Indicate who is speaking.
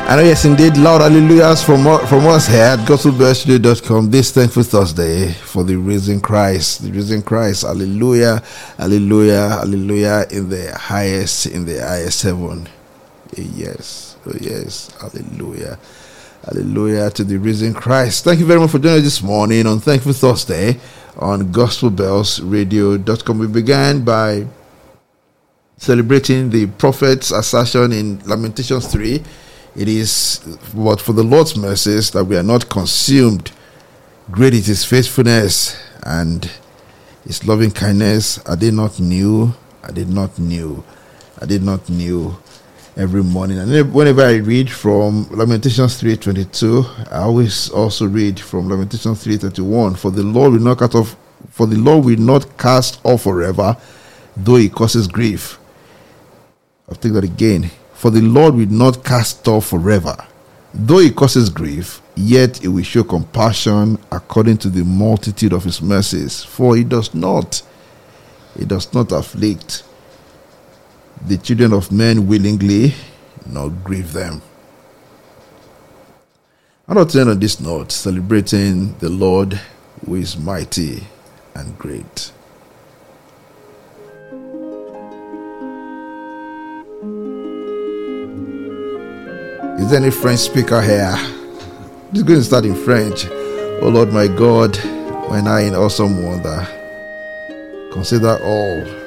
Speaker 1: And yes, indeed, loud hallelujahs from us here at gospelbellstudio.com this thankful Thursday for the risen Christ. The risen Christ. Hallelujah, hallelujah, hallelujah in the highest heaven. Yes, oh yes, hallelujah. Hallelujah to the risen Christ. Thank you very much for joining us this morning on Thankful Thursday on gospelbellsradio.com. We began by celebrating the prophet's assertion in Lamentations 3. It is but for the Lord's mercies that we are not consumed. Great is his faithfulness and his loving kindness. I did not knew. Every morning. And whenever I read from Lamentations 3:22, I always also read from Lamentations 3:31. For the Lord will not cast off forever, though he causes grief. I'll take that again. For the Lord will not cast off forever, though he causes grief, yet he will show compassion according to the multitude of his mercies. For he does not afflict the children of men willingly, nor grieve them. I'm not end on this note, celebrating the Lord who is mighty and great. Is there any French speaker here? This is going to start in French. Oh Lord my God, when I in awesome wonder consider all